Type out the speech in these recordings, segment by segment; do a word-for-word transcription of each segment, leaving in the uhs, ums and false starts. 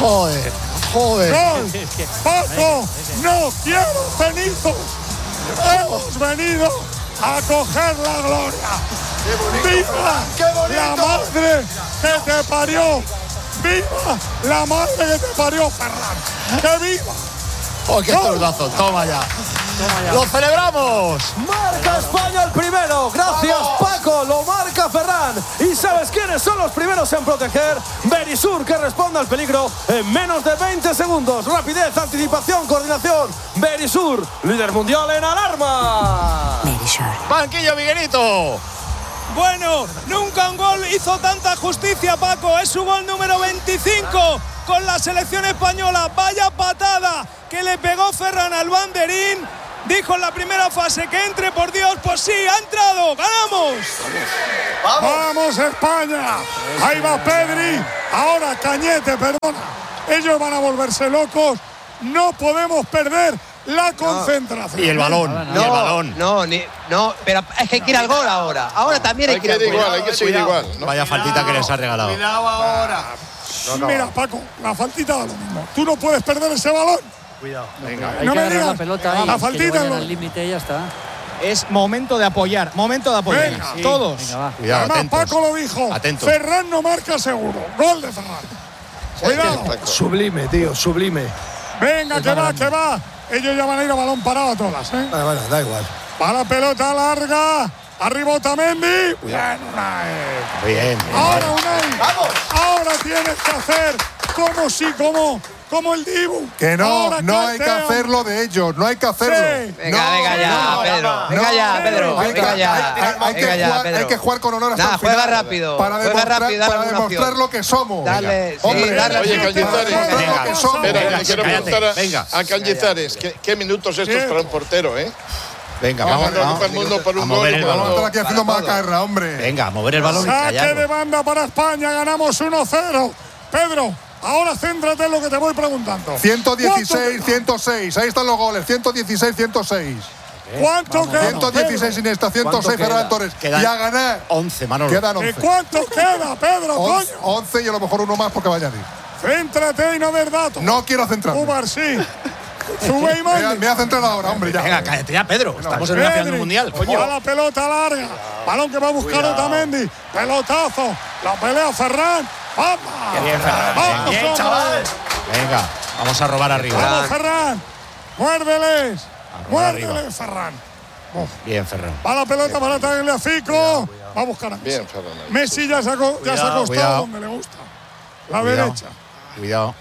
Joder, joder. ¡Gol! ¡Paco! ¡No quiero cenizo! ¡Hemos venido a coger la gloria! ¡Viva ¡Qué bonito! la madre que te parió! ¡Viva la madre que te parió, Ferran! ¡Que viva! ¡Oh, qué tordazo! Toma ya. ¡Lo celebramos! Marca España el primero. Gracias, Paco. Lo marca Ferran. ¿Y sabes quiénes son los primeros en proteger? Verisur, que responde al peligro en menos de veinte segundos. Rapidez, anticipación, coordinación. Verisur, líder mundial en alarma. Verisur. ¡Banquillo, Miguelito! Bueno, nunca un gol hizo tanta justicia, Paco. Es su gol número veinticinco con la selección española. Vaya patada que le pegó Ferran al banderín. Dijo en la primera fase que entre, por Dios. Pues sí, ha entrado. ¡Ganamos! ¡Vamos, España! Ahí va Pedri. Ahora Cañete, perdona. Ellos van a volverse locos. No podemos perder la concentración. Y el balón, No, y el balón. no, ni, no, pero es que hay que ir al gol ahora. Ahora también hay, Hay que que ir ir al gol. igual, hay que seguir igual. ¿no? Vaya faltita que les ha regalado. Cuidado ahora. Mira, Paco, la faltita da lo mismo. Tú no puedes perder ese balón. Cuidado. Venga, Hay No que me agarrar digas. la pelota ahí, La que faltita le vayan no. al límite y ya está. Es momento de apoyar. Momento de apoyar. Venga. Sí, Todos. Venga, va. cuidado, Además, atentos. Paco lo dijo. Atentos. Ferran no marca seguro. Gol de Ferran. Cuidado. Sublime, tío, sublime. Venga, que va, que va. Ellos ya van a ir a balón parado a todas, ¿eh? Bueno, bueno, da igual. Va la pelota larga. Arriba Otamendi. Bien, Unai. Bien. Ahora, Unai. ¡Vamos! Ahora tienes que hacer como si, como, como el Dibu. Que no, Ahora no hay que cantea. hacerlo de ellos, no hay que hacerlo. Sí. Venga, No, venga ya, no, Pedro. Venga no, ya, Pedro. hay que- Venga ya. hay- hay- hay que Venga ya, jugar- Pedro. hay que jugar con honor hasta Nada, el final. juega rápido. Para Juega demostrar, rápido y dale para alguna demostrar opción. lo que somos. Dale, sí, Hombre, dale. Oye, Cañizares, demostrar venga. lo que somos. espera, Venga, le quiero cállate, preguntar a, venga. a Cañizares, ¿qué, qué minutos estos Bien. para un portero, eh? Venga, Vamos vamos, a vamos. todo el mundo por A un mover gol. el y Vamos a balón. estar aquí haciendo Para todo. macarra, hombre. Venga, mover el balón y Saque de callarlo. banda para España. Ganamos uno cero. Pedro, ahora céntrate en lo que te voy preguntando. ciento dieciséis, ¿Cuánto ciento seis. Ahí están los goles. ciento dieciséis, ciento seis. queda? ¿Cuánto queda? ciento dieciséis Iniesta, ciento seis Ferran Torres. Quedan Y a ganar. once, Manolo. Quedan ¿De once. cuánto queda, Pedro, once. coño? once y a lo mejor uno más porque va a añadir. Céntrate y no des datos. No quiero centrarme. Umar, sí. Sube y Me voy a- mande. me voy a centrar ahora, hombre. Ya. Venga, cállate ya, Pedro. Estamos en una final del mundial, coño. Va la pelota larga. Balón que va a buscar Otamendi. Pelotazo. La pelea Ferran. ¡Vamos! Bien, Ferran. ¡Vamos, Bien, hombre! chaval. Venga, vamos a robar arriba. ¡Vamos, Ferran! ¡Muérdeles! robar arriba. ¡Muérdeles, Ferran! Bien, Ferran. Va la pelota para Tagliafico. Va a buscar a Messi. Bien, Ferran. Messi ya se ha, co- ya se ha Cuidado, acostado cuidado. donde le gusta. La Cuidado. derecha. Cuidado.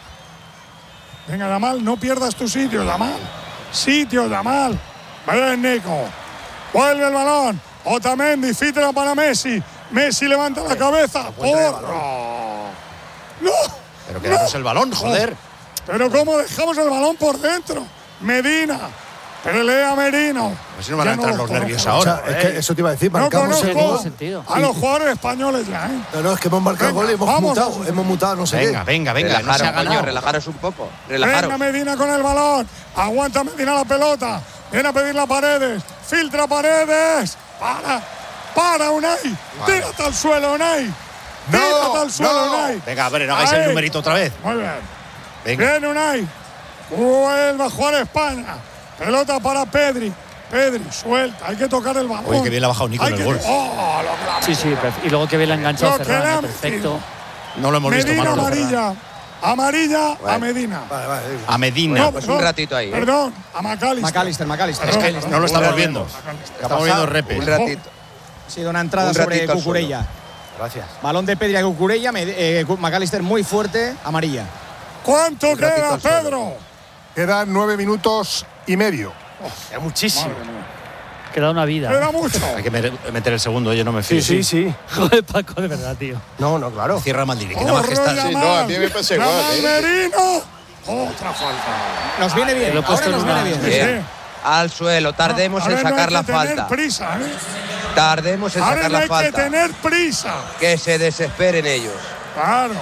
Venga, Yamal, no pierdas tu sitio, Yamal. Sitio, Yamal. Bien, Nico. Vuelve el balón. Otamendi, filtra para Messi. Messi levanta la cabeza. ¡Porro! ¡No! Pero que damos el balón, joder. Pero ¿cómo dejamos el balón por dentro? Medina. Pelea Merino. A ver si no van a Ya entrar los los conozco. nervios O ahora. sea, es que eso te iba a decir, No marcamos el conozco gol. sentido. a los jugadores españoles ya, ¿eh? No, no, es que hemos marcado el Venga, gol y hemos vamos. mutado. Hemos mutado, no sé Venga, qué. venga, venga. No se Relajaros, ha coño, ganado. relajaros un poco. Venga Relajaros. Medina con el balón. Aguanta Medina la pelota. Viene a pedir la Paredes. Filtra Paredes. Para. Para, Unai. Tírate al suelo, Unai. No, Tírate al suelo, no. Unai. Venga, a ver, no hagáis Ahí. el numerito otra vez. Muy bien. Venga. Bien, Unai. Vuelve a jugar España. Pelota para Pedri. Pedri, suelta. Hay que tocar el balón. Oye, qué bien le ha bajado Nico Hay en el que- gol. ¡Oh, lo clava! Sí, sí, perf- y luego que bien la enganchó Lo que le Ferran, han eh, perfecto. No lo hemos visto, Medina Manolo. amarilla. Amarilla a Bueno. Medina. Vale, vale. A Medina. No, pues perdón, un ratito ahí, ¿eh? Perdón, a McAllister. McAllister, McAllister. Es que Perdón, no lo estamos Un viendo. Estamos viendo repes. Un ratito. Ha sido una entrada Un sobre ratito al Cucurella. Gracias. Balón de Pedri a Cucurella. Med- eh, McAllister muy fuerte. Amarilla. ¿Cuánto Un ratito queda, al suelo. Pedro? Quedan nueve minutos y medio. Era muchísimo. Queda una vida. Queda mucho. Hay que mer- meter el segundo, yo no me fío. Sí, sí, sí. Joder, Paco, de verdad, tío. No, no, claro. Cierra Maldini, que da Corre, majestad. Sí, Yamal. no, a mí me pasa igual, Yamal ¿eh? Merino. Otra falta. Nos viene bien. Lo he puesto Ahora en nos una- viene bien. Sí. Bien. Al suelo. Tardemos Ahora en no sacar hay la que tener falta. prisa, ¿eh? Tardemos en Ahora sacar no la hay que falta. tener prisa. Que se desesperen ellos. Claro.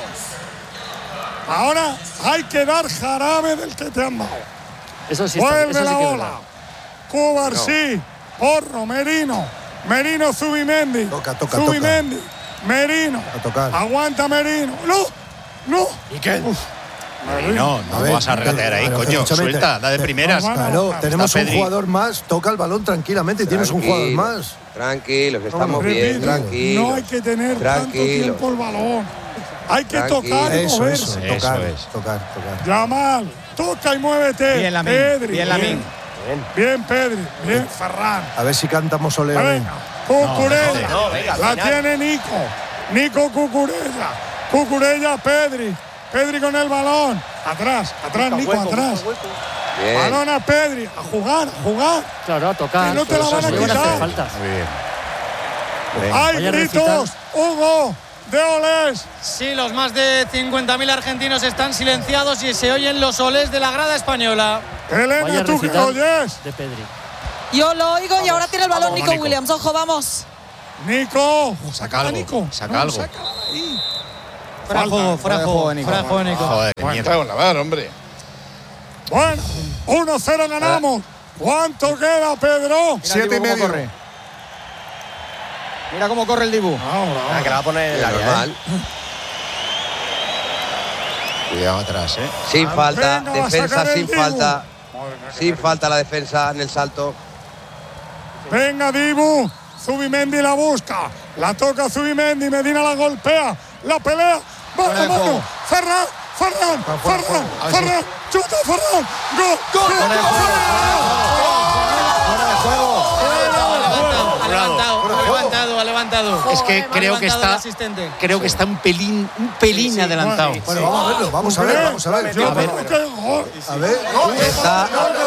Ahora hay que dar jarabe del que te han dado. Eso sí está, Vuelve eso sí la que es bola. verdad. Cubar sí. Porro, Merino. Merino, Zubimendi. Toca, toca, Zubimendi. Merino. A tocar. Aguanta Merino. No. No. ¿Y qué? No, no A ver, vas a regatear ahí, pero, coño. escúchame, Suelta, te- da de te- primeras. Claro, tenemos Está un Pedri. jugador más, toca el balón tranquilamente y tienes un jugador más. Tranquilos, que estamos Repito, bien, tranquilos. no hay que tener tanto Tranquilos. tiempo el balón. Hay que Tranquilo. tocar y Eso, moverse. eso, Eso tocar, es. tocar, tocar. Yamal, toca y muévete. Bien, Lamine. Pedri, Bien, Lamine. Bien, Pedri. Bien, Ferran. A ver si cantamos ole, ole. Venga, Cucurella. No, venga, al la final. tiene Nico. Nico Cucurella. Cucurella, Pedri. Pedri con el balón. Atrás, atrás, Nico, atrás. Bien. Balón a Pedri. A jugar, a jugar. Claro, a tocar. Que no te la van a Eso, van hacer quitar. falta. Muy bien. Hay Vaya gritos, Hugo, de olés. Sí, los más de cincuenta mil argentinos están silenciados y se oyen los olés de la grada española. Elena, Vaya ¿tú qué recital oyes? de Pedri. Yo lo oigo y ahora tiene el balón Vamos, Nico Nico. Williams. Ojo, vamos. Nico, Saca a algo, Nico. saca No, algo. sácala ahí. Fuera de juego, fuera de juego, fuera de juego, Nico. Joder, qué Me mierda. cago en la mar, hombre. Bueno, uno cero ganamos. ¿Cuánto queda, Pedro? Siete y medio. Mira cómo corre el Dibu. Ah, que la va a poner en el área. Normal. ¿eh? Cuidado atrás, ¿eh? Sin falta, venga, va a defensa sacar el sin Dibu. falta. Sin falta la defensa en el salto. Venga, Dibu. Zubimendi la busca. La toca Zubimendi. Medina la golpea. La pelea. Mano a mano. Ferran, Ferran, Ferran, Ferran. Chuta, Ferran. Gol, gol, gol. Ha levantado, ha levantado, ha levantado. Es que Ha creo que levantado el está, asistente. creo que está un pelín, un pelín adelantado. Bueno, vamos a verlo, vamos a ver, vamos a ver. Yo A ver, creo que gol. a ver. Está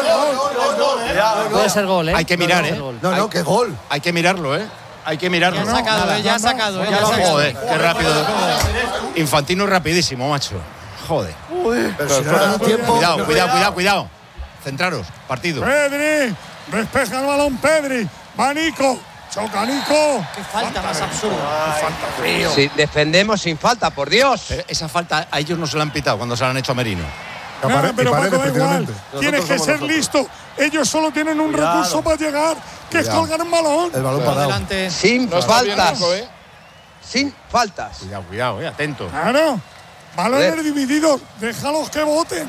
Puede ser gol, ¿eh? Hay que mirar, Puede ser ¿eh? gol. No, no, qué gol. Hay que mirarlo, ¿eh? Hay que mirarlo. Ya ha sacado, eh, ya ha sacado, eh, ya ha sacado. Joder, qué rápido. Infantino es rapidísimo, macho. Joder. Pero si no le da tiempo. Cuidado, cuidado, cuidado, cuidado. Centraros, partido. Pedri. Despeja el balón, Pedri. Va Nico. Choca Nico. Qué falta más absurda. Sí, defendemos sin falta, por Dios. Pero esa falta a ellos no se la han pitado cuando se la han hecho a Merino. A Nada, Pare- y pero Paredes, Paco, da igual. precisamente. Tienes que ser listo. Ellos solo tienen un recurso para llegar, que es colgar un balón. El balón Por parado. delante. Sin No está bien, faltas. Nico, ¿eh? Sin faltas. Cuidado, cuidado, eh, atento. Claro. Balones Joder. divididos. Déjalos que voten.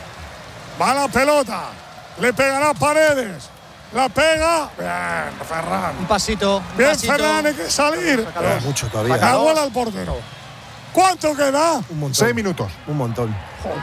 Va la pelota. Le pegará Paredes. La pega. Bien, Ferran. Un pasito. un Bien, pasito. Ferran, hay que salir. Queda mucho todavía. Abuela al portero. ¿Cuánto queda? Un montón. Seis minutos. Un montón.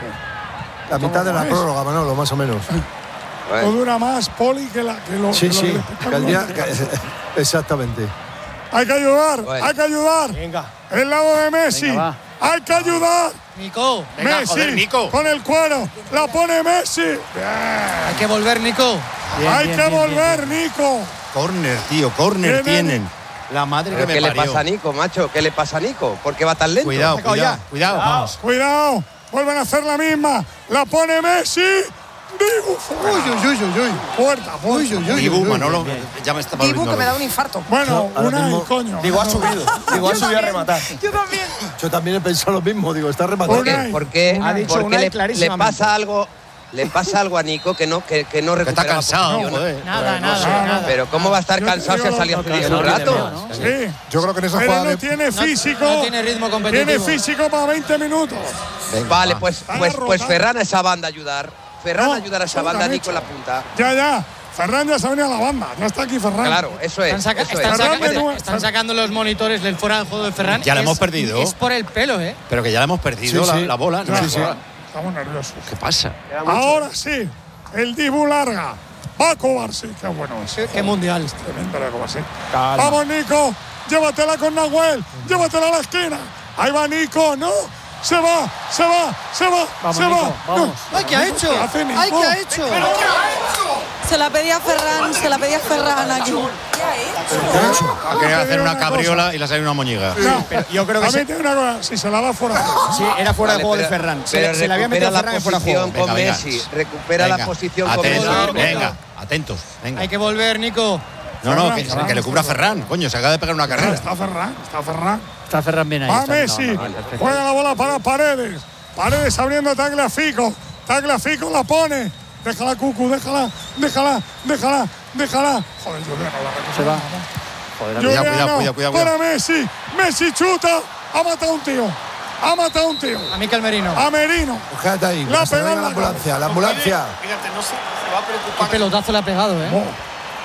La mitad de la prórroga, Manolo, más o menos. No dura más, Poli, que, la, que lo Sí, que lo sí. del que el día- espectáculo. que- exactamente. Hay que ayudar, Bueno. hay que ayudar. Venga. El lado de Messi. Venga, va. Hay que ayudar. Nico, Venga, Messi joder, Nico. con el cuero. La pone Messi. Bien. hay que volver, Nico. Bien, hay bien, que bien, volver, Nico. Corner, tío, corner Viene. tienen. La madre ¿Pero que qué me le parió. pasa a Nico, macho? ¿Qué le pasa a Nico? ¿Por qué va tan lento? Cuidado, Sacado cuidado, ya. cuidado, vamos. Cuidado. Vuelven a hacer la misma. La pone Messi. Dibu. Uy, uy, uy, uy, uy. Puerta, puerta. Dibu, Manolo, ya me estaba Dibu, volviendo que me da loco. un infarto. Bueno, Ahora una mismo- y coño. Digo, ha subido. Digo, ha subido a rematar. Yo también. Yo también he pensado lo mismo, digo, está ¿Por rematando. qué? Unai. ¿Por qué, Ha dicho por qué Unai le, le clarísimamente. pasa algo? Le pasa algo a Nico que no, que, que no Que recupera está la cansado, posición. joder. Nada, no nada, sé, nada. Pero ¿cómo va a estar Yo- cansado yo si ha lo- salido lo- hace lo- un lo- rato? ¿no? Sí. Yo creo que en esa Pero jugada no de- tiene No- físico. no tiene ritmo competitivo. Tiene físico para veinte minutos. Vale, pues, Está pues, pues derrotado. Ferran a esa banda a ayudar. Ferran No, a ayudar a esa eso lo banda, han Nico en hecho. la punta. Ya, ya. Ferran ya se ha venido a la banda. Ya está aquí Ferran. Claro, eso es. Están, saca- eso están es. saca- Ferran Menú- están sacando los monitores del fuera del juego de Ferran. Ya la Es- hemos perdido. Es por el pelo, ¿eh? Pero que ya la hemos perdido, Sí, la, sí. la bola. No, Ya, me jodas. Estamos nerviosos. ¿Qué pasa? Ahora sí. El Dibu larga. Va a Kovacic. Qué bueno es. Qué, qué mundial. Tremendo la Kovacic. Vamos, Nico. Llévatela con Nahuel. Llévatela a la esquina. Ahí va Nico. No. Se va, se va, se va, Vamos, se Nico, va. vamos. No. ¡Ay, qué ha hecho! ¿Qué hace Nico? ¡Ay, qué ha hecho! Se la pedía Ferran, se la pedía Ferran aquí. Ha querido hacer una cabriola y le ha salido una moñiga. No, Pero yo creo que a mí se- tiene una cosa. Si se la da fuera. sí, era fuera Vale, de juego pero- de Ferran. Se, pero le- se le había metido recupera a Ferran la en fuera de juego. posición con Venga, Messi. venga. Recupera la Venga, posición con atentos, Messi. venga, atentos. Venga. Hay que volver, Nico. No, no, que, Ferran, que le cubra Ferran. Coño, se acaba de pegar una carrera. Está Ferran, está Ferran. Está Ferran bien ahí. Va está bien, Messi. no, no, no, perfecto. Juega la bola para Paredes. Paredes abriendo Tagliafico. Tagliafico la pone. Déjala, Cucu, déjala, déjala, déjala, déjala. Joder, Juliano, la recupera. Se va. Joder, Cuidado, Juliano, cuidado, cuidado, cuidado, para cuidado. Messi. Messi chuta. Ha matado a un tío. Ha matado a un tío. A Mikel Merino. A Merino. Pues quédate ahí. La que se pegó vaya en la la ambulancia. La ambulancia. Fíjate, no se, se va a preocupar. Qué pelotazo le ha pegado, ¿eh? Oh.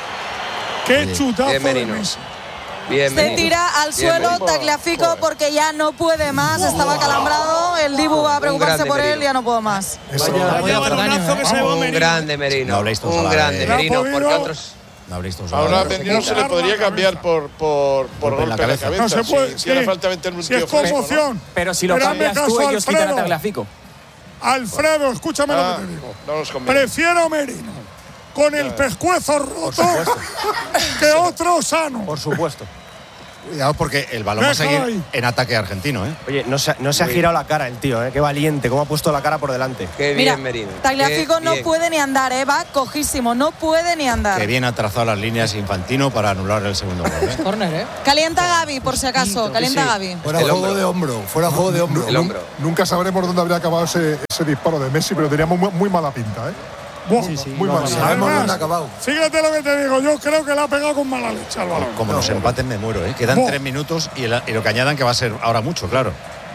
Qué chutazo Bien, de Merino. Messi. Bien, Se Merino. tira al Bien, suelo Merino. Tagliafico Joder. porque ya no puede más. Estaba calambrado. El Dibu va a Un preocuparse grande por él. Merino. Ya no puedo más. Eso. Vaya, Vaya hacer daño, balonazo ¿eh? que se llevó Un Merino. grande Merino. No habléis todos a Un la grande vez. Merino, Le ha porque podido- otros. No habréis todos Ahora a hablado. Merino se le podría cambiar por, por, por Golpe en la golpe en la cabeza. cabeza. No se puede. Si sí. hace falta meter un Si tío es fresco, ¿no? conmoción. Pero si lo Pero hazme cambias tú, caso, ellos quitan a Alfredo. Tagliafico. Alfredo, escúchame Ah, lo que te digo. no nos conviene. Prefiero a Merino con el pescuezo roto que otro sano. Por supuesto. Cuidado porque el balón va a Déjalo seguir ahí. en ataque argentino, ¿eh? Oye, no se, no se ha girado la cara el tío, ¿eh? Qué valiente, cómo ha puesto la cara por delante. Qué Mira, bien, Merino. Tagliafico Qué no bien. puede ni andar, ¿eh? Va cojísimo. No puede ni andar. Que bien ha trazado las líneas Infantino para anular el segundo gol, ¿eh? Córner, ¿eh? Calienta a Gaby, por si acaso. Calienta a Gaby. Fuera El juego hombro. de hombro. Fuera juego de hombro. El hombro. Nunca sabremos dónde habría acabado ese, ese disparo de Messi, pero tenía muy, muy mala pinta, ¿eh? Buah. Muy mala pinta. Sabemos Además, dónde ha acabado. fíjate lo que te digo. Yo creo que le ha pegado con mala leche al balón. Como nos empaten me muero, ¿eh? Quedan Buah. tres minutos y, el- y lo que añadan que va a ser ahora mucho, claro.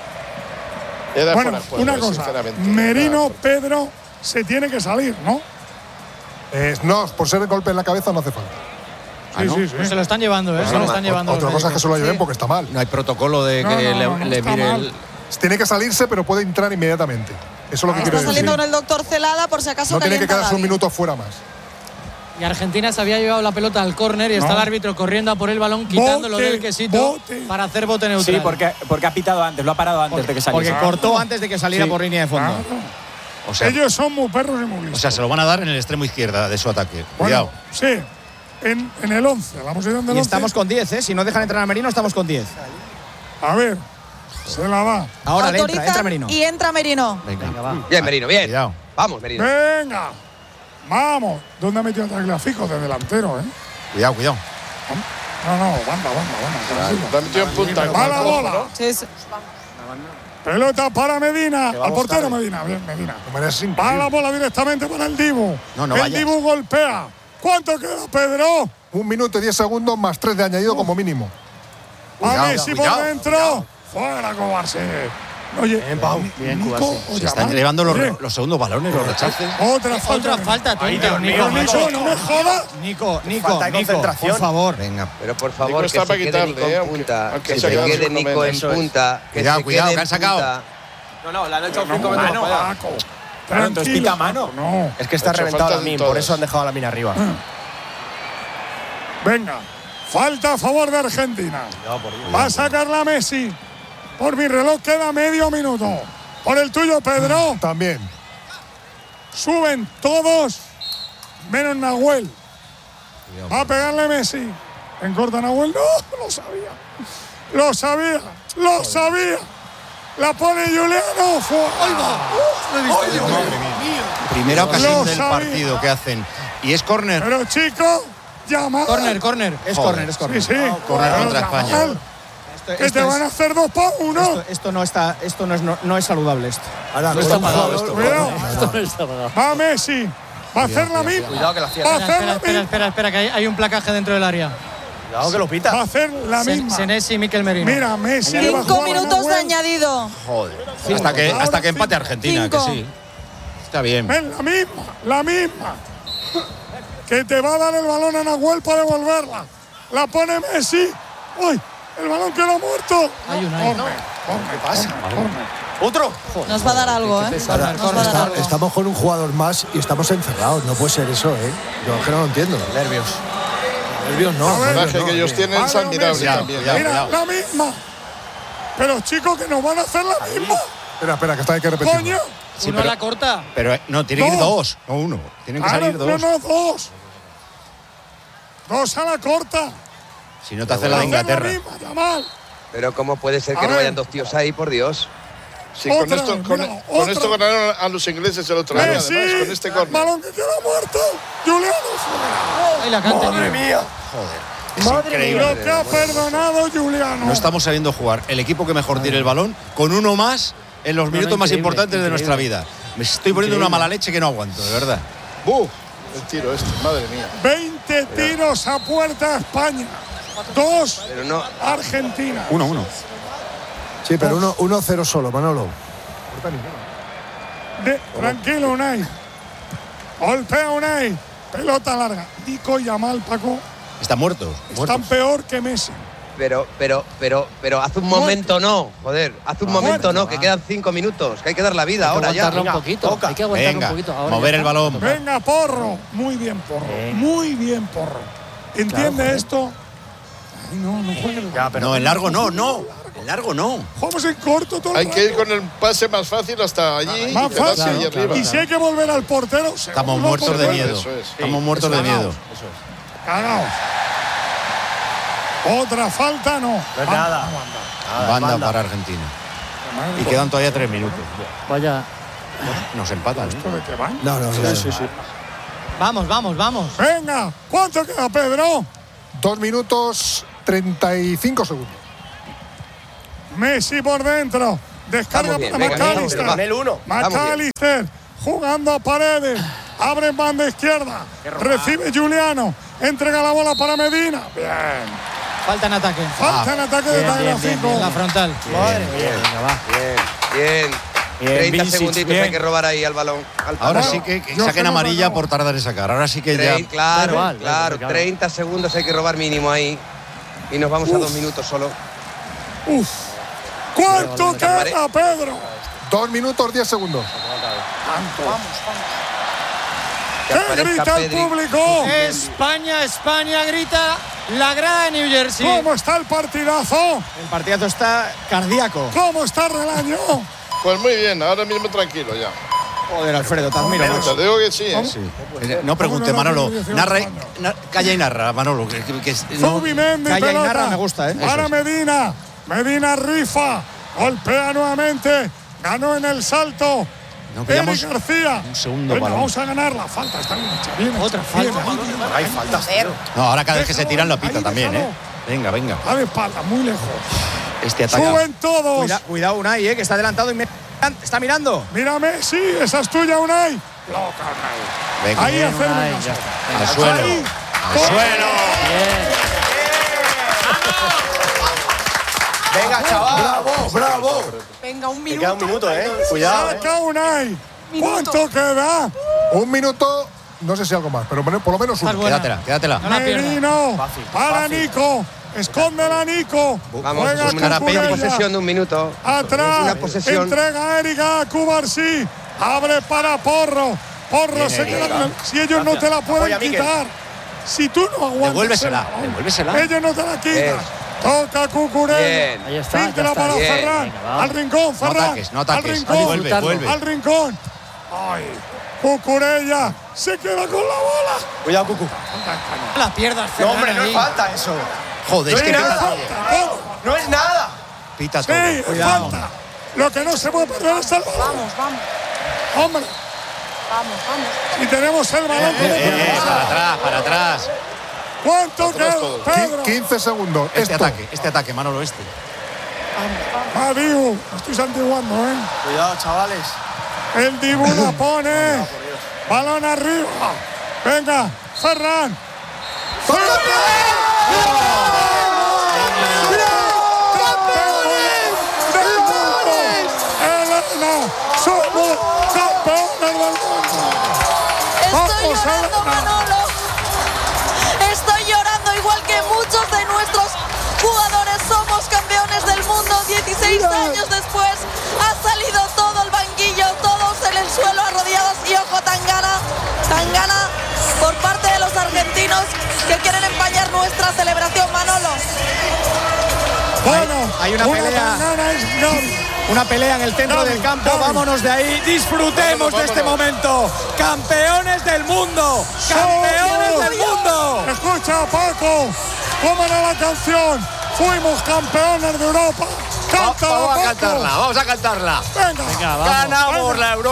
Era Bueno, fuera de juego, una eh, cosa. sinceramente. Merino, Era- Pedro, se tiene que salir, ¿no? Eh, no, por ser el golpe en la cabeza no hace falta. Sí, sí, sí. Pues se lo están llevando, ¿eh? Se lo están llevando. Otra los cosa es que se lo lleven porque está mal. No hay protocolo de No, que no, le, no, no le está mire mal. el. Tiene que salirse, pero puede entrar inmediatamente. Eso es lo que Ah, quiero Está decir. saliendo con el doctor Celada por si acaso No tiene que calienta a quedarse un Gaby. minuto fuera más. Y Argentina se había llevado la pelota al córner y está No. el árbitro corriendo a por el balón, quitándolo Bote, del quesito bote. para hacer bote neutral. Sí, porque, porque ha pitado antes, lo ha parado antes de que saliese. Porque cortó antes de que saliera Sí. por línea de fondo. Claro. O sea, Ellos son muy perros y muy o listos. sea, se lo van a dar en el extremo izquierda de su ataque. Bueno, Cuidado. sí, en, en el once, la posición del Y once. estamos con diez, ¿eh? Si no dejan entrar a Merino, estamos con diez. A ver, se la da. Ahora le entra, Autorizan entra Merino. y entra Merino. Venga, Bien, Merino, bien. Cuidado. Vamos, Merino. Venga, vamos. ¿Dónde ha metido a Tagliafico? De delantero, ¿eh? Cuidado, cuidado. No, no, banda, banda, banda. tranquilo. Lo ha metido en punta. Va la bola. Sí, sí. Pelota para Medina. va a Al portero buscar. Medina. Bien, Medina. De manera es Va increíble. la bola directamente para el Dibu. No, no el vayas. Dibu golpea. ¿Cuánto queda, Pedro? Un minuto y diez segundos más tres de añadido como mínimo. Va Cuidado, Messi cuidado, por dentro. cuidado. Fuera, Cobarse. Oye, Bien, Pau. Bien, Nico, o Se están Yamal. llevando los, Oye, los segundos balones, los rechaces. Otra falta. Otra falta, tonto, Dios Nico. mío, Nico, Nico. no me jodas. Nico, Nico, Falta de Nico, concentración. por favor. Venga. Pero por Nico favor, que está se para quede quitarle, Nico eh, en aunque- punta. aunque Que se se haya quede dado su Nico en momento. punta. Que Cuidado, se cuidado, quede que han en sacado. punta. No, no, le han echado No, cinco mano, minutos. fuera. Paco. Claro, entonces Tranquilo, pita mano. Paco, No. Es que está Ha hecho reventado falta la en min, todas. por eso han dejado la min arriba. Venga, falta a favor de Argentina. Va a sacar la Messi. Por mi reloj queda medio minuto. Por el tuyo, Pedro. También. Suben todos, menos Nahuel. Va a pegarle Messi. En corta Nahuel. No, lo sabía. Lo sabía. Lo sabía. La pone Juliano. Fuera. Primera ocasión Lo del sabía. partido que hacen. Y es córner. Pero chico, llama. Córner, córner. Es Joder. córner, es Sí, córner. sí. Córner Pero contra Yamal, España. Esto, Que esto te es- van a hacer dos para uno. esto, esto no está, esto no es, no, no es saludable esto. Ahora, No está con un pagado jugador- esto. Cuidado. Esto no está pagado. Va Messi. Va a hacer la misma. Cuidado que la Va a cierra. hacer Espera, la espera, misma. espera, espera, que hay, hay un placaje dentro del área. Cuidado que lo Va a pita. hacer la Sen- misma. Senesi y Mikel Merino. Mira, Messi. le va a Cinco jugar a minutos de Nahuel. añadido. Joder. Hasta que, hasta que empate Argentina, Cinco. que sí. Está bien. Ven, la misma, la misma. Que te va a dar el balón a Nahuel para devolverla. La pone Messi. Uy, el balón quedó muerto. Hay un ahí. ¿Qué pasa? ¿Otro? Nos va a dar algo, ¿eh? Ahora, Nos va a dar está- algo. estamos con un jugador más y estamos encerrados. No puede ser eso, ¿eh? Yo es que no lo entiendo. Nervios. Nervios no. A ver. El nervios coraje no, que ellos eh. tienen es Vale, admirable Messi. también. Cuidado, Mira, cuidado. la misma. Pero chicos, que nos van a hacer la misma. Espera, espera, que está hay que repetir. Coño. Sí, Uno a pero- la corta. Pero eh, no, tiene que ir Dos. dos, no uno. Tienen que Claro, salir no, dos. no, dos. Dos a la corta. Si no te hace la de Hacer Inglaterra. La misma, Yamal. Pero ¿cómo puede ser A que no ver. vayan dos tíos ahí, por Dios? Sí, con Otra, esto, con, mira, con otra. esto ganaron a los ingleses el otro día, Messi. además, con este córner. Balón que queda muerto. Juliano fuera. Ahí la canta. mía! Es increíble. Lo que ha perdonado Juliano. No estamos sabiendo jugar. El equipo que mejor tiene el balón con uno más en los minutos más increíble, importantes de increíble. nuestra vida. Me estoy poniendo una mala leche que no aguanto, de verdad. ¡Buf! El tiro este, madre mía. veinte tiros a puerta España. Dos Pero no. Argentina. Uno, uno. Sí, pero uno, uno cero solo, Manolo. De, tranquilo, Unai. Golpea Unai. Pelota larga. Nico y Yamal, Paco. Están muertos. Están muertos. peor que Messi. Pero, pero, pero, pero hace un momento no, joder, hace un Ah, momento no, muerto. que quedan cinco minutos, que hay que dar la vida Hay que ahora ya. aguantarlo un poquito. Toca. Hay que aguantarlo Venga, un poquito. Ahora mover ya el está. balón. Venga, Porro. Muy bien, Porro. Bien. Muy bien, Porro. ¿Entiende joder. esto? Ay, no, no juegue. Ya, pero No, en largo no, no. En largo no. Jugamos en corto todo el Hay que ir rato. con el pase más fácil hasta allí y Más quedarse fácil. ahí arriba. Y si hay que volver al portero, Estamos seguro, muertos de portero. miedo. Eso es. Estamos muertos de miedo. Cagaos. Otra falta, no. No es Banda, nada. banda. Banda banda. para Argentina. Y quedan todavía tres minutos. Vaya. Nos empatan. ¿eh? ¿Esto de qué van? No, no, no. Sí, sí. Vamos, vamos, vamos. Venga, ¿cuánto queda, Pedro? Dos minutos treinta y cinco segundos. Messi por dentro. Descarga Estamos bien, para venga, McAllister. venga, Con el uno. Vamos McAllister jugando a Paredes. Abre en banda izquierda. Recibe Juliano. Entrega la bola para Medina. Bien. Falta en ataque. Falta en ataque de Bien, bien, bien, Tagliafico. bien. La frontal. Madre mía. Venga, va. Bien, bien. Bien, treinta Vinicic, segunditos bien. hay que robar ahí al balón. Al Ahora balón. sí que, que Yo saquen que no amarilla ganaba. por tardar en sacar. Ahora sí que ya. Tre- Claro, Da igual, claro, claro. treinta segundos hay que robar mínimo ahí. Y nos vamos a dos minutos solo. Uf. ¿Cuánto Vale. queda, Pedro? Dos minutos diez segundos. Que ¿Qué aparezca grita el Pedri. público? España, España, grita la grada de New Jersey. ¿Cómo está el partidazo? El partidazo está cardíaco. ¿Cómo está Relaño? Pues muy bien, ahora mismo tranquilo ya. Joder, Alfredo, te admiro. Pero macho. te digo que sí, ¿eh? Sí. Eh, No pregunte, ¿Cómo no? Manolo. dieciocho Narra, años. na- calla y narra, Manolo. Que, que- que- no- Zubimendi, Calla y pelota. narra, me gusta, ¿eh? Para Eso es. Medina. Medina rifa. Golpea nuevamente. Ganó en el salto. No pillamos Eric García. un segundo Venga, balón. vamos a ganar la falta. Está bien hecha, bien hecha. Otra Bien, falta. ahí, bien. Hay faltas, tío. No, ahora cada vez que se Déjalo, tiran lo ahí, pita también, déjalo. ¿eh? Venga, venga. Está de espalda, muy lejos. Este ataque. Suben todos. Cuida- cuidado, Unai, eh, que está adelantado y me... está mirando. Mírame, sí, esa es tuya, Unai. Loca, Unai. Venga. Ahí Bien, hacerme Unai, caso. ya está. Al suelo. Ahí. Al suelo. Bien. Venga, chaval. ¡Bravo, bravo! Venga, un Te minuto. queda un minuto, eh. Cuidado, eh. Saca Unai. ¿Cuánto queda? Un minuto, no sé si algo más, pero por lo menos Estás uno. buena. Quédatela, quédatela. No la pierdas. Merino. Fácil, Para fácil. Nico. Escóndela, Nico. Vamos, Juega es una Cucurella. posesión de un minuto. Atrás. Es una posesión. Entrega a Eric a Cubarsí. Abre para Porro. Porro Bien, se Eric. queda con el- Si ellos no te la pueden Apoya, Miquel. quitar. Si tú no aguantas. Devuélvesela, el balón, devuélvesela. Ellos no te la quitan. Bien. Toca Cucurella. Bien. Ahí está, ya Filtra está. para Bien. Ferran. Venga, va. Al rincón, Ferran. ataques, no ataques. Al A rincón. disfrutarlo. Vuelve, vuelve. Al rincón. Ay. Cucurella se queda con la bola. Cuidado, Cucu. No la pierdas, No, Ferran, hombre, no ahí. es falta eso. Joder, es No que es pita nada. todo. No es nada. Pita todo. Sí, es Cuidado. falta. Lo que no se puede perder es el balón. Vamos, vamos, Hombre, vamos, vamos. si tenemos el balón, ¿cómo Eh, podemos? para atrás, para atrás. ¿Cuánto queda, todos. Pedro? quince segundos. Este Esto. ataque, este ataque, Manolo, este. Va Dibu, me estoy santiguando, ¿eh? Cuidado, chavales. El Dibu la pone. Balón arriba. Venga, Ferran. Elena, somos campeones del mundo. Estoy Vamos, llorando, Elena. Manolo. Estoy llorando igual que muchos de nuestros jugadores. Somos campeones del mundo. dieciséis años después ha salido todo el banquillo, todos en el suelo arrodillados. Y ojo, Tangana, Tangana por parte de los argentinos que quieren empañar nuestra celebración, Manolo. Bueno, Hay una pelea. Tangana es Gavi. Una pelea en el centro Gavi, del campo. Gavi. Vámonos de ahí. Disfrutemos Vámonos, de este vámonos. momento. Campeones del mundo. Campeones del mundo. Escucha, Paco, ¿cómo era la canción? Fuimos campeones de Europa. Cántala, Vamos a Paco. cantarla, vamos a cantarla. Venga. Venga, vamos. Ganamos la Europa.